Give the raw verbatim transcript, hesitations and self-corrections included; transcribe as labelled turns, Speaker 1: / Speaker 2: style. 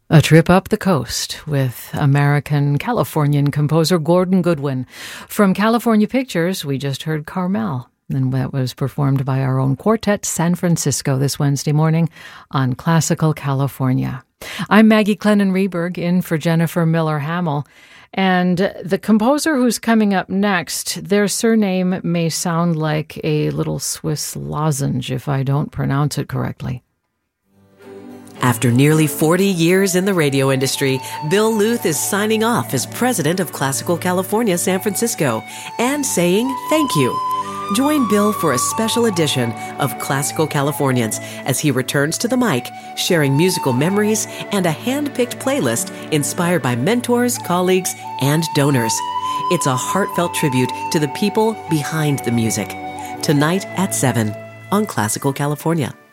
Speaker 1: A trip up the coast with American-Californian composer Gordon Goodwin. From California Pictures, we just heard Carmel, and that was performed by our own Quartet San Francisco this Wednesday morning on Classical California. I'm Maggie Clennon-Reberg, in for Jennifer Miller-Hamill. And the composer who's coming up next, their surname may sound like a little Swiss lozenge if I don't pronounce it correctly.
Speaker 2: After nearly forty years in the radio industry, Bill Luth is signing off as president of Classical California San Francisco and saying thank you. Join Bill for a special edition of Classical Californians as he returns to the mic, sharing musical memories and a hand-picked playlist inspired by mentors, colleagues, and donors. It's a heartfelt tribute to the people behind the music. Tonight at seven on Classical California.